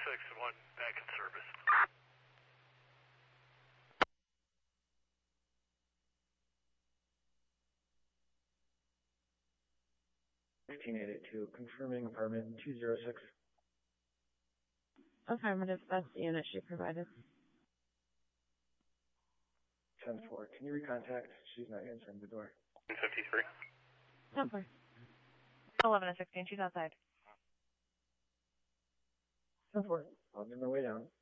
6-1 back in service. 15882, confirming apartment 206. Affirmative, that's the unit she provided. 10-4, can you recontact? She's not answering the door. 53. 10-4. 11 and 16, she's outside. 10-4, I'll give my way down.